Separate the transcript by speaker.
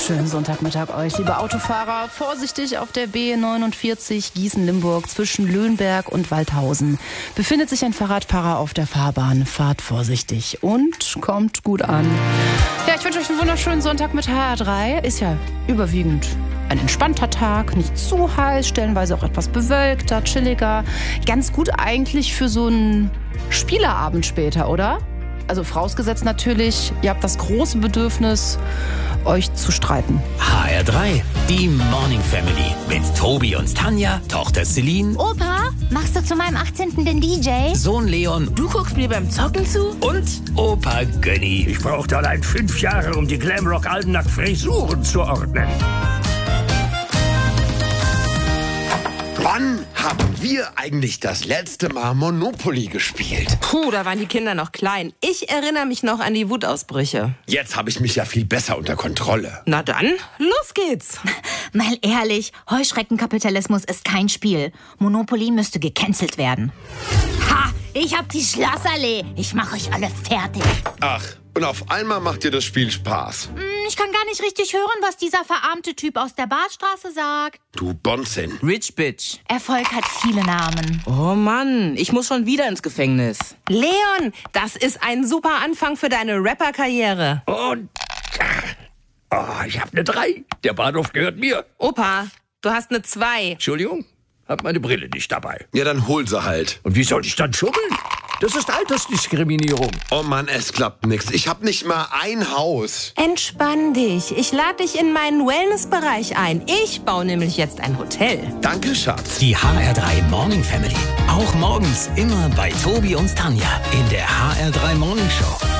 Speaker 1: Schönen Sonntagmittag euch, liebe Autofahrer. Vorsichtig auf der B49 Gießen-Limburg zwischen Löhnberg und Waldhausen. Befindet sich ein Fahrradfahrer auf der Fahrbahn. Fahrt vorsichtig und kommt gut an. Ja, ich wünsche euch einen wunderschönen Sonntag mit HR3. Ist ja überwiegend ein entspannter Tag, nicht zu heiß, stellenweise auch etwas bewölkter, chilliger. Ganz gut eigentlich für so einen Spieleabend später, oder? Also vorausgesetzt natürlich, ihr habt das große Bedürfnis, euch zu streiten.
Speaker 2: HR3, die Morning Family mit Tobi und Tanja, Tochter Celine,
Speaker 3: Opa, machst du zu meinem 18. den DJ?
Speaker 2: Sohn Leon
Speaker 4: Du guckst mir beim Zocken zu?
Speaker 2: und Opa Gönni.
Speaker 5: Ich brauchte allein 5 Jahre, um die Glamrock-Alben nach Frisuren zu ordnen.
Speaker 6: Wann haben wir eigentlich das letzte Mal Monopoly gespielt?
Speaker 4: Puh, da waren die Kinder noch klein. Ich erinnere mich noch an die Wutausbrüche.
Speaker 6: Jetzt habe ich mich ja viel besser unter Kontrolle.
Speaker 4: Na dann, los geht's.
Speaker 3: Mal ehrlich, Heuschreckenkapitalismus ist kein Spiel. Monopoly müsste gecancelt werden. Ha, ich hab die Schlossallee. Ich mach euch alle fertig.
Speaker 6: Ach, und auf einmal macht dir das Spiel Spaß.
Speaker 3: Ich kann gar nicht richtig hören, was dieser verarmte Typ aus der Badstraße sagt.
Speaker 6: Du Bonzin.
Speaker 7: Rich Bitch.
Speaker 3: Erfolg hat viele Namen.
Speaker 7: Oh Mann, ich muss schon wieder ins Gefängnis.
Speaker 4: Leon, das ist ein super Anfang für deine Rapper-Karriere.
Speaker 5: Und ich habe eine 3. Der Bahnhof gehört mir.
Speaker 4: Opa, du hast eine 2.
Speaker 5: Entschuldigung, hab meine Brille nicht dabei.
Speaker 6: Ja, dann hol sie halt.
Speaker 5: Und wie soll ich dann schummeln? Das ist Altersdiskriminierung.
Speaker 6: Oh Mann, es klappt nix. Ich hab nicht mal ein Haus.
Speaker 4: Entspann dich. Ich lade dich in meinen Wellnessbereich ein. Ich baue nämlich jetzt ein Hotel.
Speaker 6: Danke, Schatz.
Speaker 2: Die HR3 Morning Family. Auch morgens immer bei Tobi und Tanja in der HR3 Morning Show.